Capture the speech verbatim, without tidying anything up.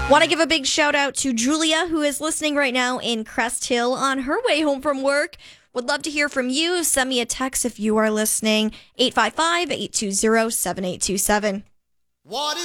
Want to give a big shout out to Julia, who is listening right now in Crest Hill on her way home from work. Would love to hear from you. Send me a text if you are listening. eight five five, eight two zero, seven eight two seven. What is